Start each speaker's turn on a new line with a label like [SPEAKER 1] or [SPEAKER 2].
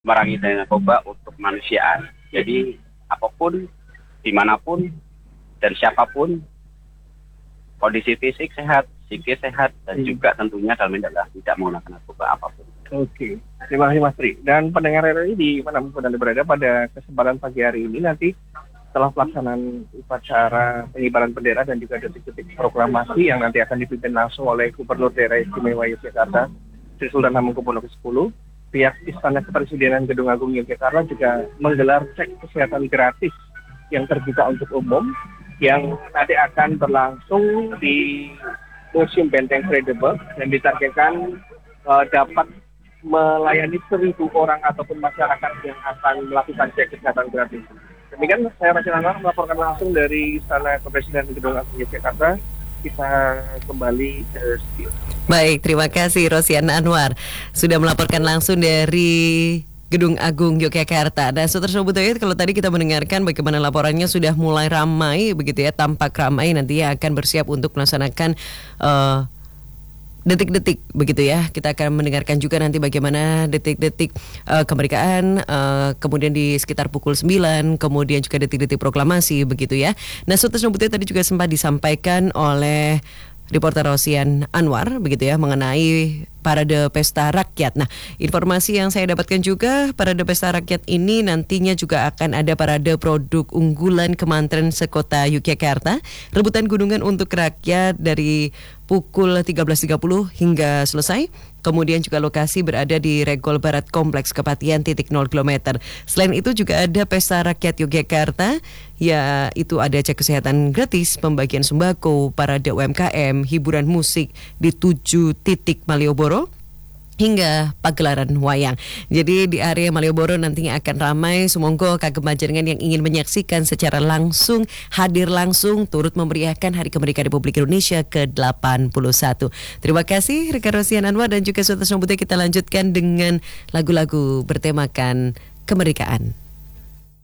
[SPEAKER 1] memerangi narkoba untuk kemanusiaan. Jadi apapun, dimanapun, dan siapapun, kondisi fisik sehat, psikis sehat, dan juga tentunya dalam adalah tidak menggunakan narkoba apapun.
[SPEAKER 2] Oke, terima kasih Mas Tri. Dan pendengar RRI di mana pun Anda berada, pada kesempatan pagi hari ini nanti setelah pelaksanaan upacara pengibaran bendera dan juga detik-detik proklamasi yang nanti akan dipimpin langsung oleh Gubernur Daerah Istimewa Yogyakarta, Sri Sultan Hamengkubuwono ke-10, pihak Istana Kepresidenan Gedung Agung Yogyakarta juga menggelar cek kesehatan gratis yang terbuka untuk umum yang nanti akan berlangsung di Museum Benteng Friedeburg dan ditargetkan dapat melayani 1.000 orang ataupun masyarakat yang akan melakukan cek kesehatan gratis. Demikian saya Rosian Anwar melaporkan langsung dari Istana Kepresidenan Gedung Agung Yogyakarta. Kita kembali ke studio.
[SPEAKER 3] Baik, terima kasih Rosian Anwar sudah melaporkan langsung dari Gedung Agung Yogyakarta. Dan Saudara Butoyo, kalau tadi kita mendengarkan bagaimana laporannya sudah mulai ramai begitu ya, tampak ramai, nantinya akan bersiap untuk melaksanakan detik-detik begitu ya. Kita akan mendengarkan juga nanti bagaimana detik-detik kemerdekaan, kemudian di sekitar pukul 9, kemudian juga detik-detik proklamasi begitu ya. Nah, Saudara Butoyo, tadi juga sempat disampaikan oleh reporter Rosian Anwar begitu ya mengenai Parade Pesta Rakyat. Nah, informasi yang saya dapatkan juga, Parade Pesta Rakyat ini nantinya juga akan ada parade produk unggulan Kementerian Sekota Yogyakarta, rebutan gunungan untuk rakyat dari pukul 13.30 hingga selesai. Kemudian juga lokasi berada di Regol Barat Kompleks Kepatihan titik 0 km. Selain itu juga ada Pesta Rakyat Yogyakarta, yaitu ada cek kesehatan gratis, pembagian sembako, parade UMKM, hiburan musik di 7 titik Malioboro, hingga pagelaran wayang. Jadi di area Malioboro nantinya akan ramai. Sumangga kagem panjenengan yang ingin menyaksikan secara langsung, hadir langsung, turut memeriahkan Hari Kemerdekaan Republik Indonesia ke-81. Terima kasih rekan Rosian Anwar dan juga Saudara Butoyo. Kita lanjutkan dengan lagu-lagu bertemakan kemerdekaan.